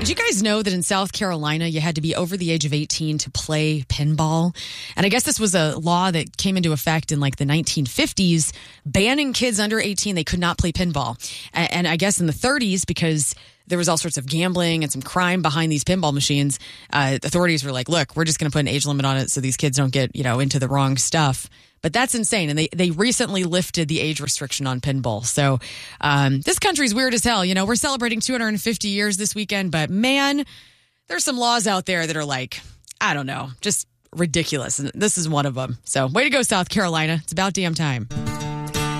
Did you guys know that in South Carolina, you had to be over the age of 18 to play pinball? And I guess this was a law that came into effect in like the 1950s, banning kids under 18. They could not play pinball. And I guess in the 30s, because there was all sorts of gambling and some crime behind these pinball machines, authorities were like, look, we're just going to put an age limit on it so these kids don't get, into the wrong stuff. But that's insane. And they recently lifted the age restriction on pinball. So this country's weird as hell. We're celebrating 250 years this weekend. But man, there's some laws out there that are like, I don't know, just ridiculous. And this is one of them. So way to go, South Carolina. It's about damn time.